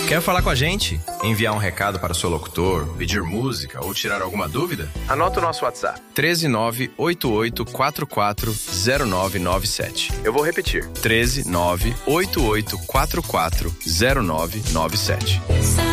Quer falar com a gente? Enviar um recado para o seu locutor, pedir música ou tirar alguma dúvida? Anota o nosso WhatsApp: 13988440997. Eu vou repetir: 13988440997.